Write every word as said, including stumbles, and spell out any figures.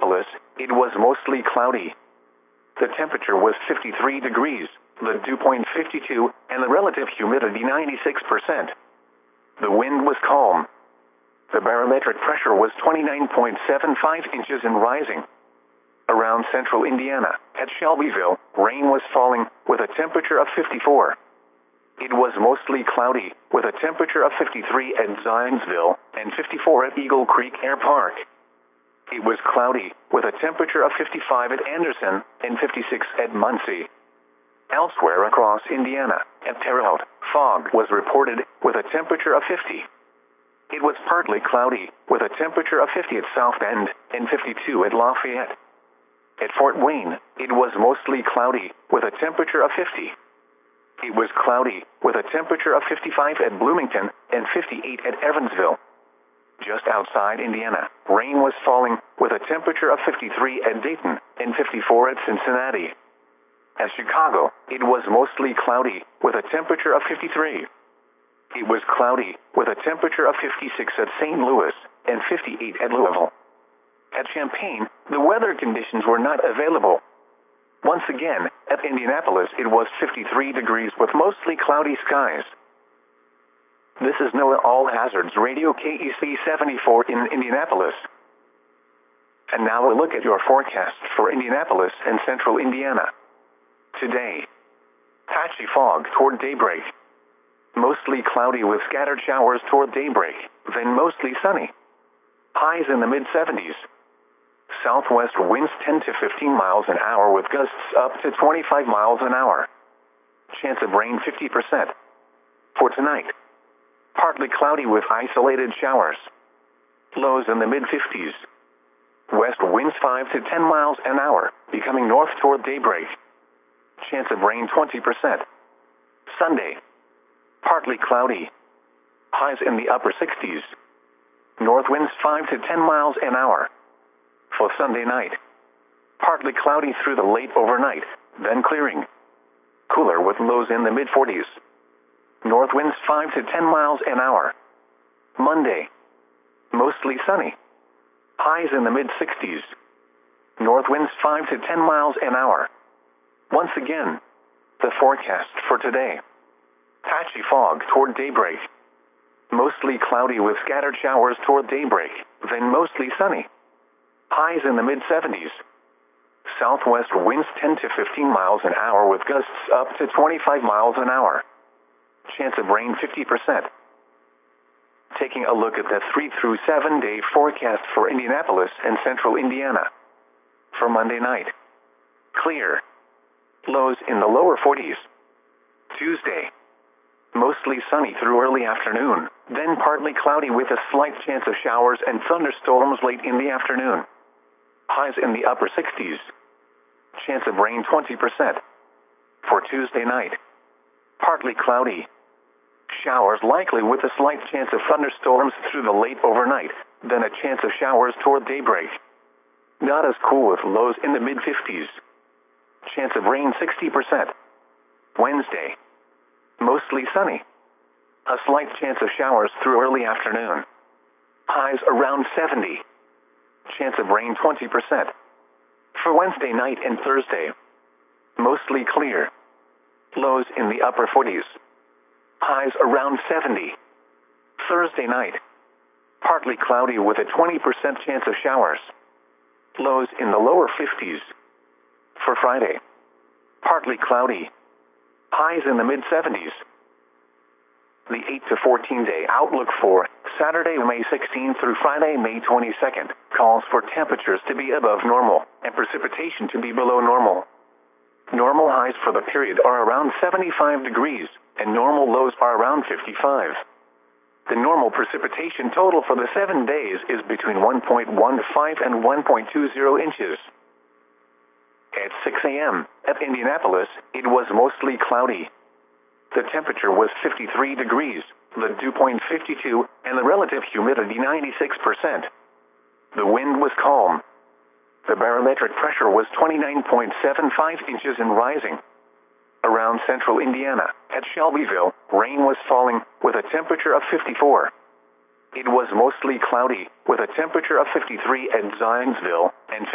Indianapolis, it was mostly cloudy. The temperature was fifty-three degrees, the dew point fifty-two, and the relative humidity ninety-six percent. The wind was calm. The barometric pressure was twenty-nine point seven five inches and rising. Around central Indiana, at Shelbyville, rain was falling, with a temperature of fifty-four. It was mostly cloudy, with a temperature of fifty-three at Zionsville, and fifty-four at Eagle Creek Air Park. It was cloudy, with a temperature of fifty-five at Anderson, and fifty-six at Muncie. Elsewhere across Indiana, at Terre Haute, fog was reported, with a temperature of fifty. It was partly cloudy, with a temperature of fifty at South Bend, and fifty-two at Lafayette. At Fort Wayne, it was mostly cloudy, with a temperature of fifty. It was cloudy, with a temperature of fifty-five at Bloomington, and fifty-eight at Evansville. Just outside Indiana, rain was falling, with a temperature of fifty-three at Dayton, and fifty-four at Cincinnati. At Chicago, it was mostly cloudy, with a temperature of fifty-three. It was cloudy, with a temperature of fifty-six at Saint Louis, and fifty-eight at Louisville. At Champaign, the weather conditions were not available. Once again, at Indianapolis it was fifty-three degrees with mostly cloudy skies. This is NOAA All Hazards Radio K E C seventy-four in Indianapolis. And now a look at your forecast for Indianapolis and central Indiana. Today, patchy fog toward daybreak. Mostly cloudy with scattered showers toward daybreak, then mostly sunny. Highs in the mid seventies. Southwest winds ten to fifteen miles an hour with gusts up to twenty-five miles an hour. Chance of rain fifty percent. For tonight, partly cloudy with isolated showers. Lows in the mid fifties. West winds five to ten miles an hour, becoming north toward daybreak. Chance of rain twenty percent. Sunday, partly cloudy. Highs in the upper sixties. North winds five to ten miles an hour. For Sunday night, partly cloudy through the late overnight, then clearing. Cooler with lows in the mid forties. North winds five to ten miles an hour. Monday, mostly sunny. Highs in the mid sixties. North winds five to ten miles an hour. Once again, the forecast for today. Patchy fog toward daybreak. Mostly cloudy with scattered showers toward daybreak, then mostly sunny. Highs in the mid seventies. Southwest winds ten to fifteen miles an hour with gusts up to twenty-five miles an hour. Chance of rain fifty percent. Taking a look at the three through seven day forecast for Indianapolis and central Indiana. For Monday night, clear. Lows in the lower forties. Tuesday, mostly sunny through early afternoon, then partly cloudy with a slight chance of showers and thunderstorms late in the afternoon. Highs in the upper sixties. Chance of rain twenty percent. For Tuesday night, partly cloudy. Showers likely with a slight chance of thunderstorms through the late overnight, then a chance of showers toward daybreak. Not as cool with lows in the mid fifties. Chance of rain sixty percent. Wednesday, mostly sunny. A slight chance of showers through early afternoon. Highs around seventy. Chance of rain twenty percent. For Wednesday night and Thursday, mostly clear. Lows in the upper forties. Highs around seventy. Thursday night, partly cloudy with a twenty percent chance of showers. Lows in the lower fifties. For Friday, partly cloudy. Highs in the mid seventies. The eight to fourteen day outlook for Saturday, May sixteenth through Friday, May twenty-second, calls for temperatures to be above normal and precipitation to be below normal. Normal highs for the period are around seventy-five degrees, and normal lows are around fifty-five. The normal precipitation total for the seven days is between one point one five and one point two zero inches. At six a m at Indianapolis, it was mostly cloudy. The temperature was fifty-three degrees, the dew point fifty-two, and the relative humidity ninety-six percent. The wind was calm. The barometric pressure was twenty-nine point seven five inches and rising. Around central Indiana, at Shelbyville, rain was falling, with a temperature of fifty-four. It was mostly cloudy, with a temperature of fifty-three at Zionsville, and